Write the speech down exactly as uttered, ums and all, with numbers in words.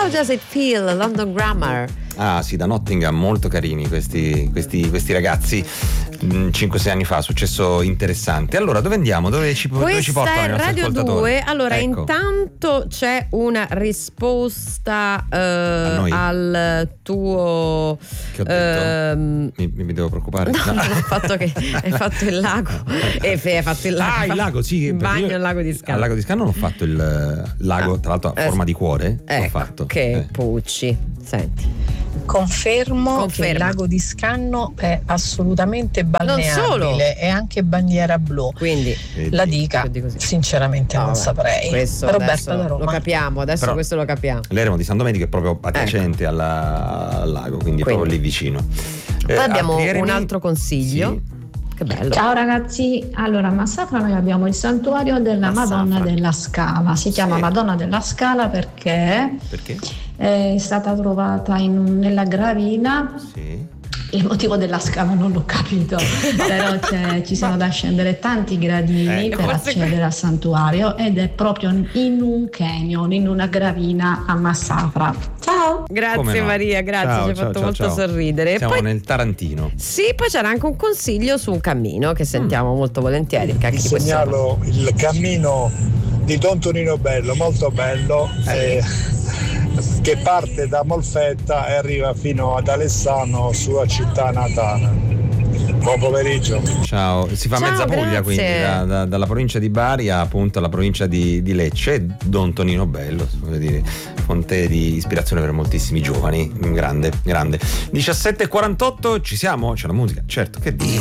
How Does It Feel, London Grammar. Ah sì, da Nottingham, molto carini questi, questi, questi ragazzi. cinque sei anni fa, successo interessante. Allora, dove andiamo? Dove ci, dove ci portano i nostri Radio ascoltatori? due. Allora, ecco. Intanto c'è una risposta eh, al tuo. Che ho detto? Ehm, mi, mi devo preoccupare. No, No. no, il fatto che hai fatto il lago e hai fatto il lago. Ah, il lago, sì. Il bagno io, al lago di Scano. Al lago di Scano non ho fatto il lago, Ah, tra l'altro a eh, forma di cuore. Ecco, l'ho fatto. che eh. pucci. Senti. Confermo Conferma. che il lago di Scanno è assolutamente balneabile, Non solo. è anche bandiera blu. Quindi la dica, sinceramente No, non vabbè, saprei. questo Roberta adesso da Roma. lo capiamo, adesso Però questo lo capiamo. L'eremo di San Domenico è proprio adiacente alla- al lago, quindi, Quindi. proprio lì vicino. Poi Eh, abbiamo altri un eremi? altro consiglio. Sì. Che bello. Ciao ragazzi, allora a Massafra noi abbiamo il santuario della Massafra. Madonna della Scala, si chiama Sì. Madonna della Scala perché Perché? è stata trovata in un- nella gravina. Sì. Il motivo della scala non l'ho capito, però c'è- ci sono da scendere tanti gradini Eh, per forse accedere al santuario ed è proprio in un canyon, in una gravina a Massafra. Ciao! Come Grazie no? Maria, grazie, Ciao, ci hai ciao, fatto ciao, molto ciao. sorridere. E Siamo poi, nel Tarantino. sì, poi c'era anche un consiglio su un cammino che sentiamo molto volentieri. Che anche Vi di questo- segnalo il cammino di Don Tonino Bello, molto bello, eh, che parte da Molfetta e arriva fino ad Alessano, sua città natale. Buon pomeriggio. Ciao, si fa Ciao, mezza Puglia, grazie. quindi da- da- dalla provincia di Bari a, appunto alla provincia di, di Lecce. E Don Tonino Bello, voglio dire, fonte di ispirazione per moltissimi giovani. Grande, grande. diciassette e quarantotto, ci siamo? C'è la musica, certo, che dire.